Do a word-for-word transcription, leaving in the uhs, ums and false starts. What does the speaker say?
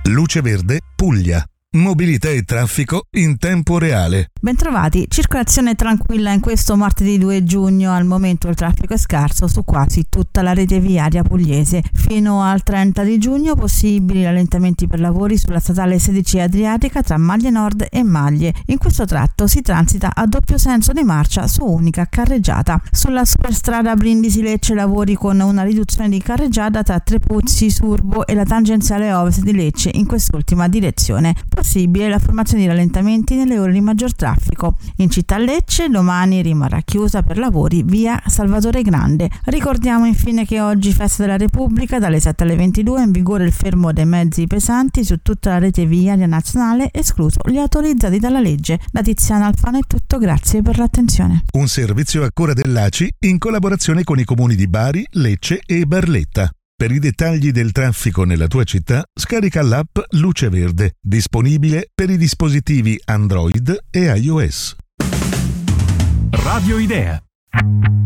Luce Verde, Puglia. Mobilità e traffico in tempo reale. Bentrovati, circolazione tranquilla in questo martedì due giugno. Al momento il traffico è scarso su quasi tutta la rete viaria pugliese. Fino al trenta di giugno possibili rallentamenti per lavori sulla statale sedici Adriatica tra Maglie Nord e Maglie. In questo tratto si transita a doppio senso di marcia su unica carreggiata. Sulla superstrada Brindisi-Lecce lavori con una riduzione di carreggiata tra Trepuzzi, Surbo e la tangenziale ovest di Lecce in quest'ultima direzione. Possibile la formazione di rallentamenti nelle ore di maggior traffico. In città Lecce domani rimarrà chiusa per lavori via Salvatore Grande. Ricordiamo infine che oggi, festa della Repubblica, dalle sette alle ventidue, è in vigore il fermo dei mezzi pesanti su tutta la rete viaria nazionale, escluso gli autorizzati dalla legge. Da Tiziana Alfano è tutto, grazie per l'attenzione. Un servizio a cura dell'A C I in collaborazione con i comuni di Bari, Lecce e Barletta. Per i dettagli del traffico nella tua città, scarica l'app Luce Verde, disponibile per i dispositivi Android e iOS. Radio Idea.